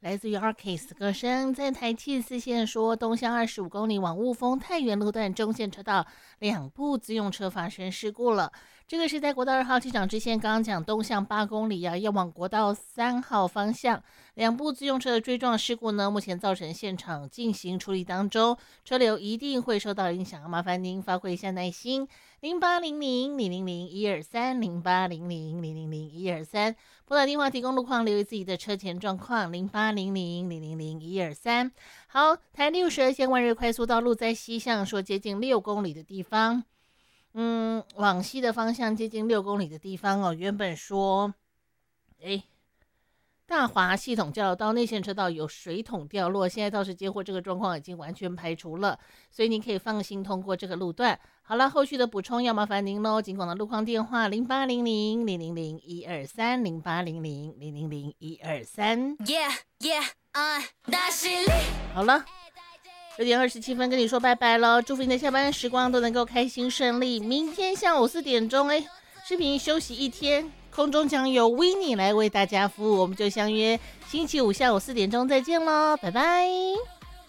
来自于 Arcade 歌声，在台74线说东向25公里往雾峰太原路段中线车道2部自用车发生事故了。这个是在国道2号机场支线，刚刚讲东向8公里要往国道3号方向，2部自用车的追撞事故呢，目前造成现场进行处理当中，车流一定会受到影响，麻烦您发挥一下耐心。0800-000-123，0800-000-123，拨打电话提供路况，留意自己的车前状况，0800-000-123。好，台62线万瑞快速道路在西向说接近6公里的地方，往西的方向接近6公里的地方哦，原本说，大华系统交流道内线车道有水桶掉落，现在倒是接获这个状况已经完全排除了，所以你可以放心通过这个路段。好了，后续的补充要麻烦您喽，尽管的路况电话0800-000-123，0800-000-123。好了，6点27分跟你说拜拜喽，祝福你的下班时光都能够开心顺利。明天下午4点钟，视频休息一天，空中将由 Winnie 来为大家服务，我们就相约星期五下午4点钟再见喽，拜拜。